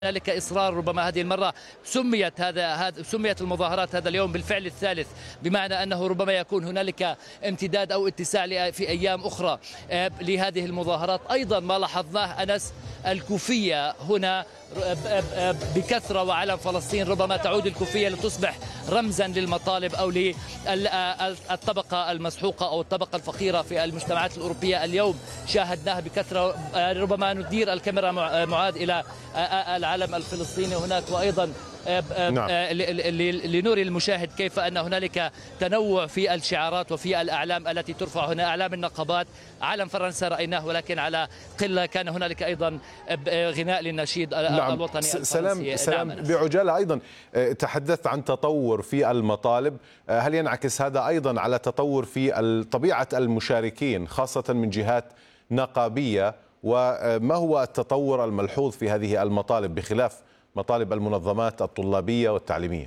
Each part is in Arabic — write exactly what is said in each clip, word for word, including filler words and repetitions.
هنالك إصرار ربما هذه المرة. سميت هذا هذا سميت المظاهرات هذا اليوم بالفعل الثالث، بمعنى أنه ربما يكون هنالك امتداد أو اتساع في أيام أخرى لهذه المظاهرات. أيضا ما لاحظناه أنس، الكوفية هنا بكثرة وعلم فلسطين، ربما تعود الكوفية لتصبح رمزا للمطالب أو للطبقة المسحوقة أو الطبقة الفقيرة في المجتمعات الأوروبية. اليوم شاهدناها بكثرة. ربما ندير الكاميرا معاد إلى العلم الفلسطيني هناك، وأيضا نعم. لنوري المشاهد كيف أن هنالك تنوع في الشعارات وفي الأعلام التي ترفع هنا. أعلام النقابات، علم فرنسا رأيناه، ولكن على قلة. كان هنالك أيضا غناء للنشيد نعم. الوطني الفرنسي. سلام سلام نعم. بعجالة أيضا تحدثت عن تطور في المطالب، هل ينعكس هذا أيضا على تطور في طبيعة المشاركين خاصة من جهات نقابية؟ وما هو التطور الملحوظ في هذه المطالب بخلاف مطالب المنظمات الطلابية والتعليمية؟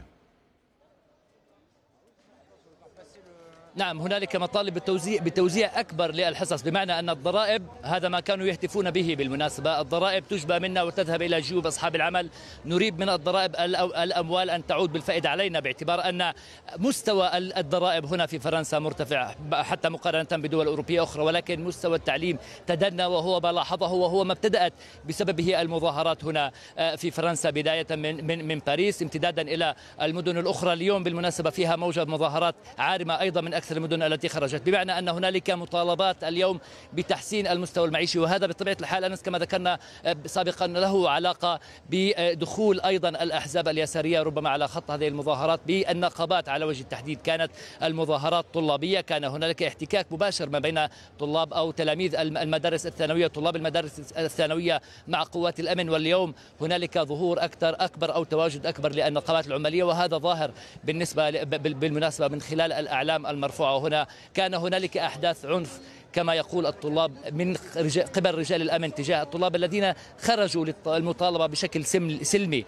نعم، هنالك مطالب بالتوزيع بتوزيع أكبر للحصص، بمعنى أن الضرائب، هذا ما كانوا يهتفون به بالمناسبة، الضرائب تجبى منا وتذهب إلى جيوب أصحاب العمل. نريد من الضرائب الأموال أن تعود بالفائدة علينا، باعتبار أن مستوى الضرائب هنا في فرنسا مرتفع حتى مقارنة بدول أوروبية أخرى، ولكن مستوى التعليم تدنى، وهو ما لاحظه وهو ما ابتدأت بسببه المظاهرات هنا في فرنسا، بداية من من من باريس امتدادا إلى المدن الأخرى. اليوم بالمناسبة فيها موجة مظاهرات عارمة أيضا من أكثر المدن التي خرجت، بمعنى أن هنالك مطالبات اليوم بتحسين المستوى المعيشي، وهذا بطبيعة الحال أنس كما ذكرنا سابقا له علاقة بدخول أيضا الأحزاب اليسارية ربما على خط هذه المظاهرات بالنقابات. على وجه التحديد كانت المظاهرات طلابية، كان هنالك احتكاك مباشر ما بين طلاب أو تلاميذ المدارس الثانوية، طلاب المدارس الثانوية مع قوات الأمن، واليوم هنالك ظهور أكثر أكبر أو تواجد أكبر للنقابات العمالية، وهذا ظاهر بالنسبة بالمناسبة من خلال الأعلام المرفوعة. هنا كان هنالك أحداث عنف كما يقول الطلاب من قبل رجال الأمن تجاه الطلاب الذين خرجوا للمطالبة بشكل سلمي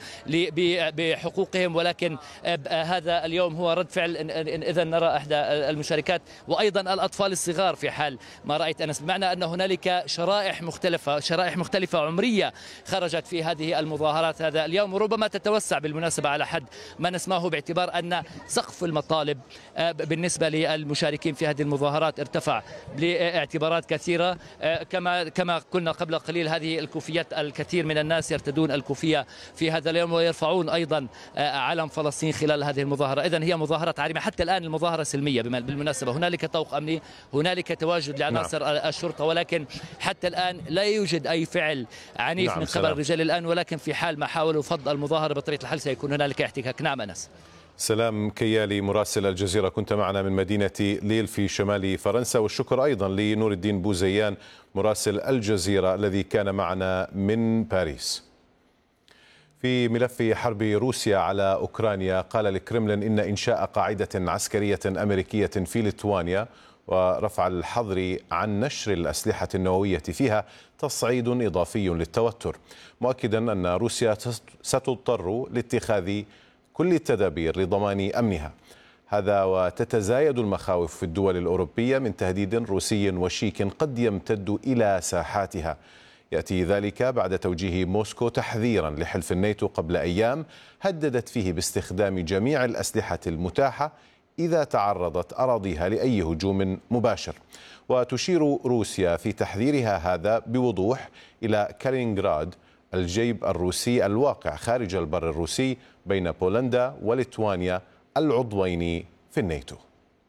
بحقوقهم، ولكن هذا اليوم هو رد فعل إذا نرى إحدى المشاركات، وأيضا الأطفال الصغار في حال ما رأيت أنس، بمعنى أن هنالك شرائح مختلفة شرائح مختلفة عمرية خرجت في هذه المظاهرات هذا اليوم، وربما تتوسع بالمناسبة على حد ما نسمعه، باعتبار أن سقف المطالب بالنسبة للمشاركين في هذه المظاهرات ارتفع اعتبارات كثيرة. كما كما قلنا قبل قليل، هذه الكوفيات الكثير من الناس يرتدون الكوفية في هذا اليوم، ويرفعون أيضا علم فلسطين خلال هذه المظاهرة. إذن هي مظاهرة عارمة، حتى الآن المظاهرة سلمية بالمناسبة. هنالك طوق أمني، هنالك تواجد لعناصر نعم. الشرطة، ولكن حتى الآن لا يوجد أي فعل عنيف نعم. من قبل رجال الأمن، ولكن في حال ما حاولوا فض المظاهرة بطريقة الحل سيكون هنالك احتكاك. نعم أنس. سلام كيالي مراسل الجزيرة، كنت معنا من مدينة ليل في شمال فرنسا، والشكر أيضا لنور الدين بوزيان مراسل الجزيرة الذي كان معنا من باريس. في ملف حرب روسيا على أوكرانيا، قال الكرملين إن إنشاء قاعدة عسكرية أمريكية في ليتوانيا ورفع الحظر عن نشر الأسلحة النووية فيها تصعيد إضافي للتوتر، مؤكدا أن روسيا ستضطر لاتخاذ كل التدابير لضمان أمنها. هذا وتتزايد المخاوف في الدول الأوروبية من تهديد روسي وشيك قد يمتد إلى ساحاتها. يأتي ذلك بعد توجيه موسكو تحذيرا لحلف الناتو قبل أيام هددت فيه باستخدام جميع الأسلحة المتاحة إذا تعرضت أراضيها لأي هجوم مباشر. وتشير روسيا في تحذيرها هذا بوضوح إلى كالينغراد، الجيب الروسي الواقع خارج البر الروسي بين بولندا وليتوانيا العضوين في الناتو.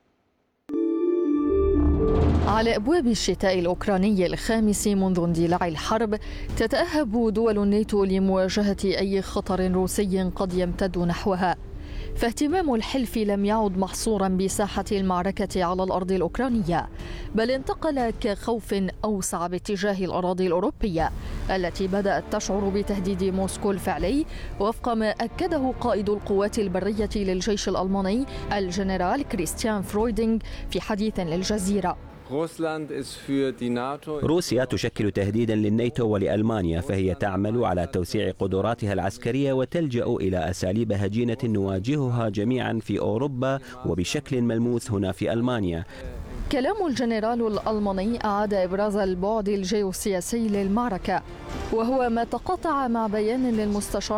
على أبواب الشتاء الأوكراني الخامس منذ اندلاع الحرب، تتأهب دول الناتو لمواجهة أي خطر روسي قد يمتد نحوها، فاهتمام الحلف لم يعد محصورا بساحة المعركة على الأرض الأوكرانية، بل انتقل كخوف أوسع باتجاه الأراضي الأوروبية التي بدأت تشعر بتهديد موسكو الفعلي، وفق ما أكده قائد القوات البرية للجيش الألماني الجنرال كريستيان فرويدينغ في حديث للجزيرة. روسيا تشكل تهديدا للناتو ولألمانيا، فهي تعمل على توسيع قدراتها العسكرية وتلجأ إلى أساليب هجينة نواجهها جميعا في أوروبا وبشكل ملموس هنا في ألمانيا. كلام الجنرال الألماني أعاد إبراز البعد الجيوسياسي للمعركة، وهو ما تقاطع مع بيان للمستشار